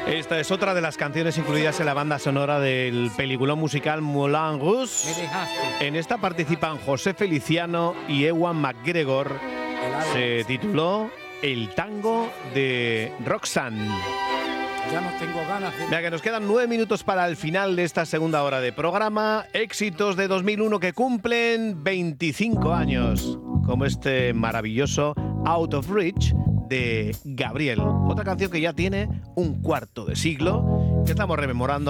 Esta es otra de las canciones incluidas en la banda sonora del peliculón musical Moulin Rouge. En esta participan José Feliciano y Ewan McGregor. Se tituló El tango de Roxanne. Ya no tengo ganas de... Mira que nos quedan 9 minutos para el final de esta segunda hora de programa. Éxitos de 2001 que cumplen 25 años, como este maravilloso Out of Reach de Gabriel. Otra canción que ya tiene un cuarto de siglo, que estamos rememorando